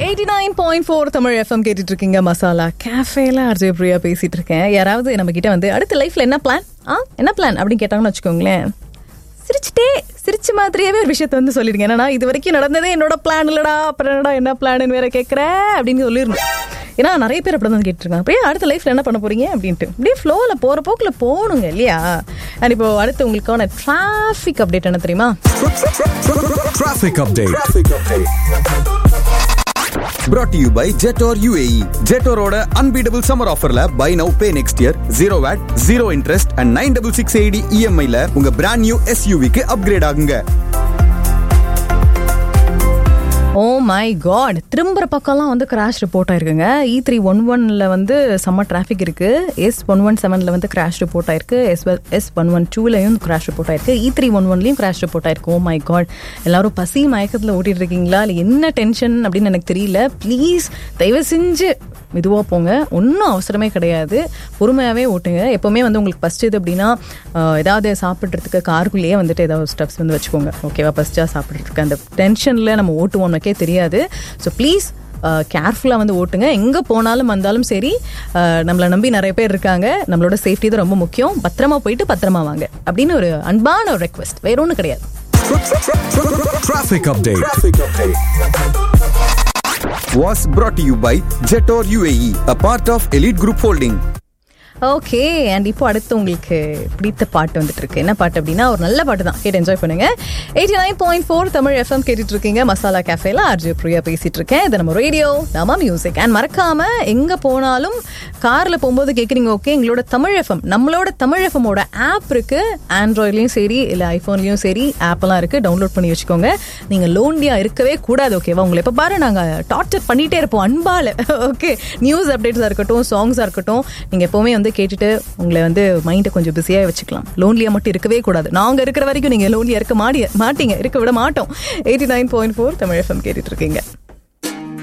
89.4 Tamil FM கேட்டுட்டு இருக்கீங்க. மசாலா கேஃபேல அர்ஜய் பிரியா பேசிட்டு இருக்கேன். யாராவது நம்ம கிட்ட வந்து அடுத்த லைஃப்ல என்ன பிளான் அப்படின்னு கேட்டாங்கன்னு வச்சுக்கோங்களேன், சிரிச்ச மாதிரியாவே ஒரு விஷயத்த வந்து சொல்லிடுங்க. என்னன்னா, இது வரைக்கும் நடந்ததே என்னோட பிளான் இல்லடா, அப்புறம் என்னடா என்ன பிளான் வேற கேட்கற அப்படின்னு சொல்லிடணும். ஏன்னா நிறைய பேர் அப்படி தான் கேட்டுருக்காங்க, அப்படியே அடுத்த லைஃப்ல என்ன பண்ண போறீங்க அப்படின்ட்டு. அப்படியே ஃப்ளோல போற போக்குல போகணுங்க இல்லையா? அண்ட் இப்போ அடுத்து உங்களுக்கான டிராஃபிக் அப்டேட் என்ன தெரியுமா? Traffic update. Brought to you by Jetor UAE. Jetoroட unbeatable summer offerல buy now pay next year 0 VAT 0 interest and 9668 EMI ல உங்க brand new SUV க்கு upgrade ஆகுங்க. ஓ மை காட், திரும்புற பக்கம்லாம் வந்து கிராஷ் ரிப்போர்ட் ஆயிருக்குங்க. E311ல வந்து செம்ம டிராஃபிக் இருக்கு. S117ல வந்து கிராஷ் ரிப்போர்ட் ஆயிருக்கு. S112லயும் கிராஷ் ரிப்போர்ட் ஆயிருக்கு. E311லயும் கிராஷ் ரிப்போர்ட் ஆயிருக்கு. ஓ மை காட், எல்லாரும் பசி மயக்கத்தில் ஓட்டிட்டு இருக்கீங்களா? இல்லை என்ன டென்ஷன் அப்படின்னு எனக்கு தெரியல. ப்ளீஸ் தயவு செஞ்சு மெதுவாக போங்க, ஒன்றும் அவசரமே கிடையாது, பொறுமையாகவே ஓட்டுங்க. எப்போவுமே வந்து உங்களுக்கு ஃபஸ்ட் இது அப்படின்னா ஏதாவது சாப்பிட்றதுக்கு காருக்குள்ளேயே வந்துட்டு ஏதாவது ஸ்டெப்ஸ் வந்து வச்சுக்கோங்க. ஓகேவா? ஃபஸ்ட்டாக சாப்பிட்றதுக்கு அந்த டென்ஷனில் நம்ம ஓட்டுவோம்னக்கே தெரியாது. ஸோ ப்ளீஸ் கேர்ஃபுல்லாக வந்து ஓட்டுங்க. எங்கே போனாலும் வந்தாலும் சரி, நம்மளை நம்பி நிறைய பேர் இருக்காங்க. நம்மளோட சேஃப்டி தான் ரொம்ப முக்கியம். பத்திரமா போயிட்டு பத்திரமா வாங்க அப்படின்னு ஒரு அன்பான ஒரு ரெக்வெஸ்ட், வேற ஒன்றும் கிடையாது. Traffic update was brought to you by Jetor UAE, a part of Elite Group Holding. Okay, and இப்போ அடுத்து உங்களுக்கு பிடித்த பாட்டு வந்துட்டு இருக்கு. என்ன பாட்டு அப்படின்னா, ஒரு நல்ல பாட்டு தான், கேட்டு என்ஜாய் பண்ணுங்க. 89.4 தமிழ் எஃப்எம் கேட்டுட்டு இருக்கீங்க. மசாலா கேஃபேல அர்ஜய் பிரியா பேசிட்டு இருக்கேன். இது நம்ம ரேடியோ, நம்ம மியூசிக். அண்ட் மறக்காம எங்க போனாலும் கார்ல போகும்போது கேட்குறீங்க, ஓகே எங்களோட தமிழ் எஃப்எம், நம்மளோட தமிழ் எஃப்எம்மோட ஆப் இருக்கு. ஆண்ட்ராய்ட்லயும் சரி இல்லை ஐஃபோன்லயும் சரி ஆப்லாம் இருக்கு, டவுன்லோட் பண்ணி வச்சுக்கோங்க. நீங்க லோன்லியா இருக்கவே கூடாது. ஓகேவா? உங்களை எப்ப பாரு நாங்க டார்ச்சர் பண்ணிட்டே இருப்போம் அன்பால. ஓகே, நியூஸ் அப்டேட்ஸா இருக்கட்டும், சாங்ஸா இருக்கட்டும், நீங்க எப்பவுமே வந்து கேட்டுட்டு உங்களை வந்து மைண்டை கொஞ்சம் பிஸியாக வச்சுக்கலாம். லோன்லியா மட்டும் இருக்கவே கூடாது. நாங்கள் இருக்கிற வரைக்கும் நீங்கள் லோன்லியா இருக்க மாட்டீங்க, இருக்க விட மாட்டோம். 89.4 தமிழ் எஃப்எம் கேட்டுட்டு இருக்கீங்க.